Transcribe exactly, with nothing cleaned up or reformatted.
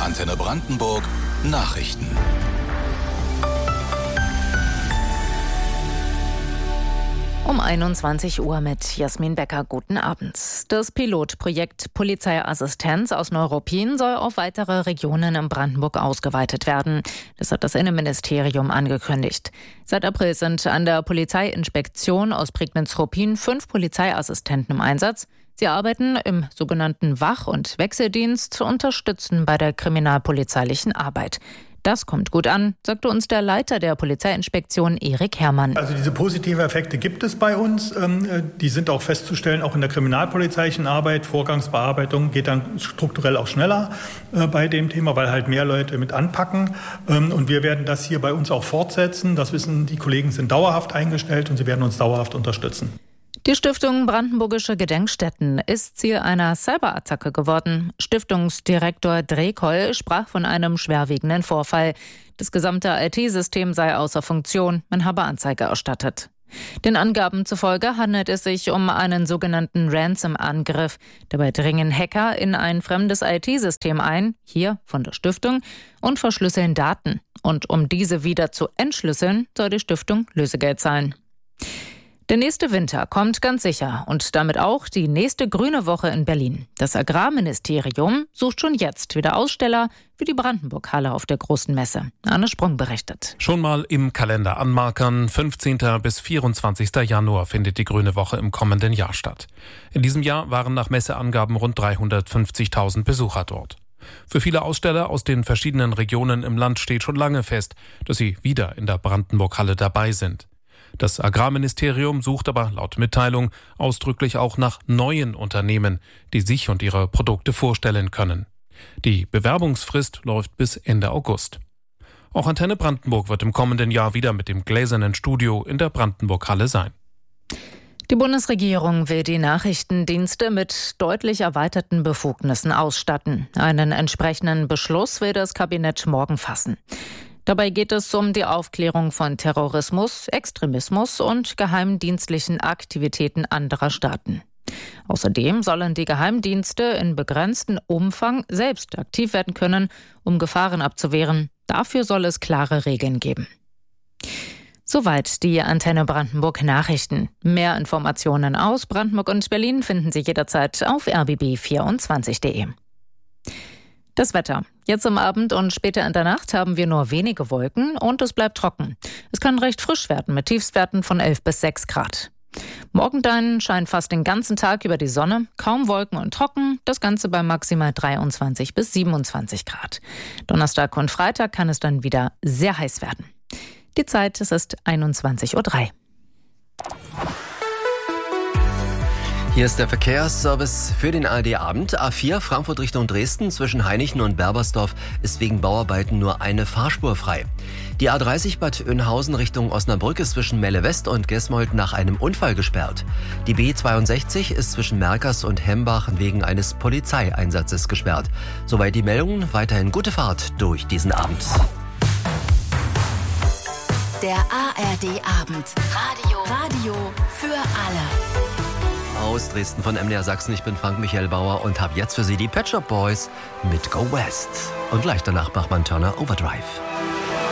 Antenne Brandenburg Nachrichten. Um einundzwanzig Uhr mit Jasmin Becker. Guten Abend. Das Pilotprojekt Polizeiassistenz aus Neuruppin soll auf weitere Regionen in Brandenburg ausgeweitet werden. Das hat das Innenministerium angekündigt. Seit April sind an der Polizeiinspektion aus Prignitz-Ruppin fünf Polizeiassistenten im Einsatz. Sie arbeiten im sogenannten Wach- und Wechseldienst, unterstützen bei der kriminalpolizeilichen Arbeit. Das kommt gut an, sagte uns der Leiter der Polizeiinspektion Erik Herrmann. Also diese positiven Effekte gibt es bei uns. Die sind auch festzustellen, auch in der kriminalpolizeilichen Arbeit. Vorgangsbearbeitung geht dann strukturell auch schneller bei dem Thema, weil halt mehr Leute mit anpacken. Und wir werden das hier bei uns auch fortsetzen. Das wissen die Kollegen, sind dauerhaft eingestellt und sie werden uns dauerhaft unterstützen. Die Stiftung Brandenburgische Gedenkstätten ist Ziel einer Cyberattacke geworden. Stiftungsdirektor Drekoll sprach von einem schwerwiegenden Vorfall. Das gesamte I T-System sei außer Funktion, man habe Anzeige erstattet. Den Angaben zufolge handelt es sich um einen sogenannten Ransom-Angriff. Dabei dringen Hacker in ein fremdes I T-System ein, hier von der Stiftung, und verschlüsseln Daten. Und um diese wieder zu entschlüsseln, soll die Stiftung Lösegeld zahlen. Der nächste Winter kommt ganz sicher und damit auch die nächste Grüne Woche in Berlin. Das Agrarministerium sucht schon jetzt wieder Aussteller für die Brandenburg-Halle auf der großen Messe. Arne Sprung berichtet. Schon mal im Kalender anmarkern. fünfzehnten bis vierundzwanzigsten Januar findet die Grüne Woche im kommenden Jahr statt. In diesem Jahr waren nach Messeangaben rund dreihundertfünfzigtausend Besucher dort. Für viele Aussteller aus den verschiedenen Regionen im Land steht schon lange fest, dass sie wieder in der Brandenburg-Halle dabei sind. Das Agrarministerium sucht aber laut Mitteilung ausdrücklich auch nach neuen Unternehmen, die sich und ihre Produkte vorstellen können. Die Bewerbungsfrist läuft bis Ende August. Auch Antenne Brandenburg wird im kommenden Jahr wieder mit dem gläsernen Studio in der Brandenburg-Halle sein. Die Bundesregierung will die Nachrichtendienste mit deutlich erweiterten Befugnissen ausstatten. Einen entsprechenden Beschluss will das Kabinett morgen fassen. Dabei geht es um die Aufklärung von Terrorismus, Extremismus und geheimdienstlichen Aktivitäten anderer Staaten. Außerdem sollen die Geheimdienste in begrenztem Umfang selbst aktiv werden können, um Gefahren abzuwehren. Dafür soll es klare Regeln geben. Soweit die Antenne Brandenburg Nachrichten. Mehr Informationen aus Brandenburg und Berlin finden Sie jederzeit auf r b b vierundzwanzig punkt d e. Das Wetter. Jetzt am Abend und später in der Nacht haben wir nur wenige Wolken und es bleibt trocken. Es kann recht frisch werden mit Tiefstwerten von elf bis sechs Grad. Morgen dann scheint fast den ganzen Tag über die Sonne, kaum Wolken und trocken, das Ganze bei maximal dreiundzwanzig bis siebenundzwanzig Grad. Donnerstag und Freitag kann es dann wieder sehr heiß werden. Die Zeit, es ist einundzwanzig Uhr drei. Hier ist der Verkehrsservice für den A R D-Abend. A vier Frankfurt Richtung Dresden zwischen Hainichen und Berbersdorf ist wegen Bauarbeiten nur eine Fahrspur frei. Die A dreißig Bad Oeynhausen Richtung Osnabrück ist zwischen Melle West und Gesmold nach einem Unfall gesperrt. Die B zweiundsechzig ist zwischen Merkers und Hembach wegen eines Polizeieinsatzes gesperrt. Soweit die Meldungen. Weiterhin gute Fahrt durch diesen Abend. Der A R D-Abend. Radio. Radio für alle. Aus Dresden von M D R Sachsen, ich bin Frank-Michael Bauer und habe jetzt für Sie die Pet Shop Boys mit Go West. Und gleich danach Bachmann Turner Overdrive.